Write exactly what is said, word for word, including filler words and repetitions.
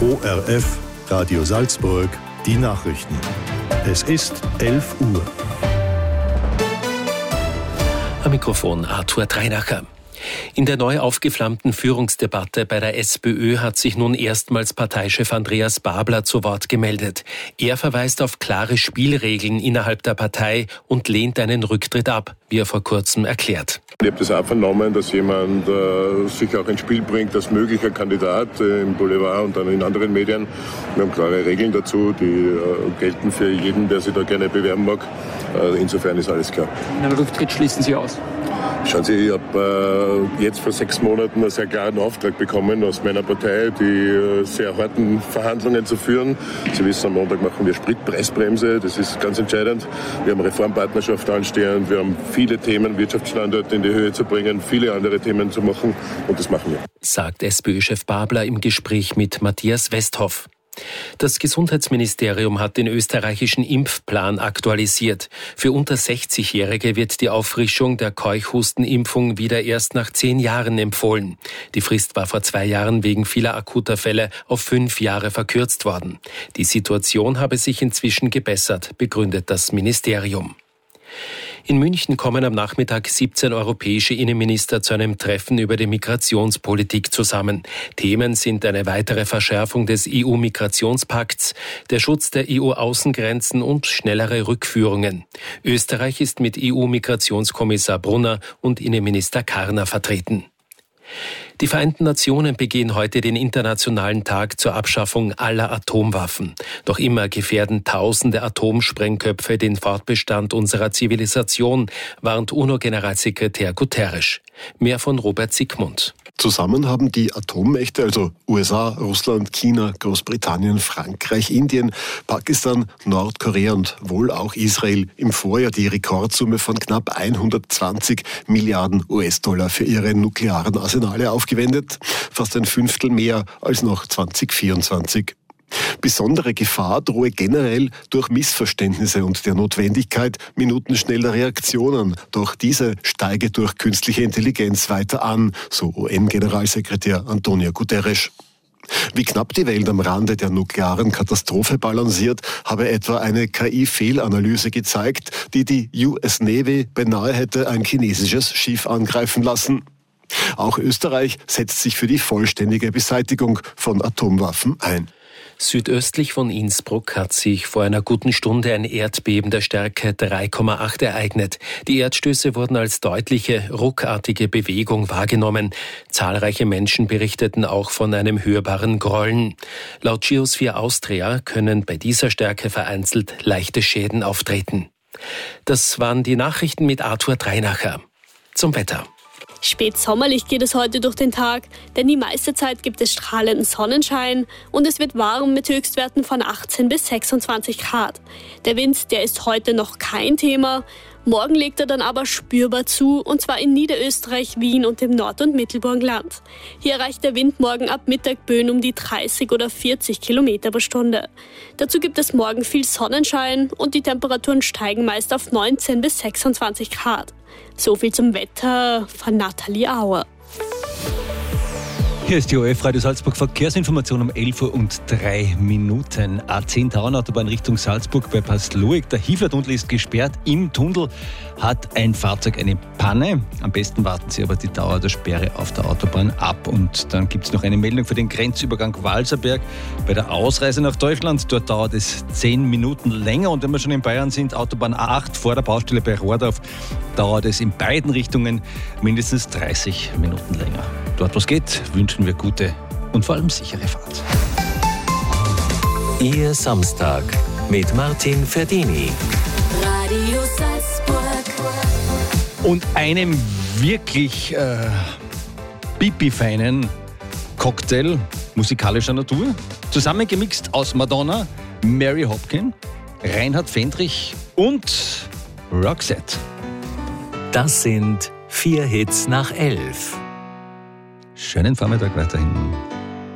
O R F, Radio Salzburg, die Nachrichten. Es ist elf Uhr. Am Mikrofon Arthur Dreinacher. In der neu aufgeflammten Führungsdebatte bei der SPÖ hat sich nun erstmals Parteichef Andreas Babler zu Wort gemeldet. Er verweist auf klare Spielregeln innerhalb der Partei und lehnt einen Rücktritt ab, wie er vor kurzem erklärt. Ich habe das auch vernommen, dass jemand äh, sich auch ins Spiel bringt als möglicher Kandidat äh, im Boulevard und dann in anderen Medien. Wir haben klare Regeln dazu, die äh, gelten für jeden, der sich da gerne bewerben mag. Äh, insofern ist alles klar. Einen Rücktritt schließen Sie aus? Schauen Sie, ich habe äh, jetzt vor sechs Monaten einen sehr klaren Auftrag bekommen aus meiner Partei, die äh, sehr harten Verhandlungen zu führen. Sie wissen, am Montag machen wir Spritpreisbremse, das ist ganz entscheidend. Wir haben Reformpartnerschaft anstehend, wir haben viele Themen, Wirtschaftsstandort in die Höhe zu bringen, viele andere Themen zu machen und das machen wir. Sagt SPÖ-Chef Babler im Gespräch mit Matthias Westhoff. Das Gesundheitsministerium hat den österreichischen Impfplan aktualisiert. Für unter sechzigjährige wird die Auffrischung der Keuchhustenimpfung wieder erst nach zehn Jahren empfohlen. Die Frist war vor zwei Jahren wegen vieler akuter Fälle auf fünf Jahre verkürzt worden. Die Situation habe sich inzwischen gebessert, begründet das Ministerium. In München kommen am Nachmittag siebzehn europäische Innenminister zu einem Treffen über die Migrationspolitik zusammen. Themen sind eine weitere Verschärfung des E U-Migrationspakts, der Schutz der E U-Außengrenzen und schnellere Rückführungen. Österreich ist mit E U-Migrationskommissar Brunner und Innenminister Karner vertreten. Die Vereinten Nationen begehen heute den Internationalen Tag zur Abschaffung aller Atomwaffen. Doch immer gefährden tausende Atomsprengköpfe den Fortbestand unserer Zivilisation, warnt UNO-Generalsekretär Guterres. Mehr von Robert Siegmund. Zusammen haben die Atommächte, also U S A, Russland, China, Großbritannien, Frankreich, Indien, Pakistan, Nordkorea und wohl auch Israel im Vorjahr die Rekordsumme von knapp hundertzwanzig Milliarden U S-Dollar für ihre nuklearen Arsenale aufgewendet. Fast ein Fünftel mehr als noch zwanzig vierundzwanzig. Besondere Gefahr drohe generell durch Missverständnisse und der Notwendigkeit minutenschneller Reaktionen. Doch diese steige durch künstliche Intelligenz weiter an, so U N-Generalsekretär Antonio Guterres. Wie knapp die Welt am Rande der nuklearen Katastrophe balanciert, habe etwa eine K I-Fehlanalyse gezeigt, die die U S Navy beinahe hätte ein chinesisches Schiff angreifen lassen. Auch Österreich setzt sich für die vollständige Beseitigung von Atomwaffen ein. Südöstlich von Innsbruck hat sich vor einer guten Stunde ein Erdbeben der Stärke drei Komma acht ereignet. Die Erdstöße wurden als deutliche, ruckartige Bewegung wahrgenommen. Zahlreiche Menschen berichteten auch von einem hörbaren Grollen. Laut Geosphere Austria können bei dieser Stärke vereinzelt leichte Schäden auftreten. Das waren die Nachrichten mit Arthur Dreinacher. Zum Wetter. Spätsommerlich geht es heute durch den Tag, denn die meiste Zeit gibt es strahlenden Sonnenschein und es wird warm mit Höchstwerten von achtzehn bis sechsundzwanzig Grad. Der Wind, der ist heute noch kein Thema. Morgen legt er dann aber spürbar zu, und zwar in Niederösterreich, Wien und dem Nord- und Mittelburgenland. Hier erreicht der Wind morgen ab Mittag Böen um die dreißig oder vierzig Kilometer pro Stunde. Dazu gibt es morgen viel Sonnenschein und die Temperaturen steigen meist auf neunzehn bis sechsundzwanzig Grad. So viel zum Wetter von Nathalie Auer. Hier ist die O R F Radio Salzburg Verkehrsinformation um elf Uhr und drei Minuten. A zehn Tauernautobahn Richtung Salzburg bei Passluig. Der Hifler-Tunnel ist gesperrt. Im Tunnel hat ein Fahrzeug eine Panne. Am besten warten Sie aber die Dauer der Sperre auf der Autobahn ab. Und dann gibt es noch eine Meldung für den Grenzübergang Walserberg bei der Ausreise nach Deutschland. Dort dauert es zehn Minuten länger. Und wenn wir schon in Bayern sind, Autobahn A acht vor der Baustelle bei Rohrdorf, dauert es in beiden Richtungen mindestens dreißig Minuten länger. Dort was geht, wünschen wir gute und vor allem sichere Fahrt. Ihr Samstag mit Martin Ferdini. Radio Salzburg. Und einem wirklich äh, pipi-feinen Cocktail musikalischer Natur, zusammengemixt aus Madonna, Mary Hopkin, Reinhard Fendrich und Roxette. Das sind vier Hits nach elf. Schönen Vormittag weiterhin.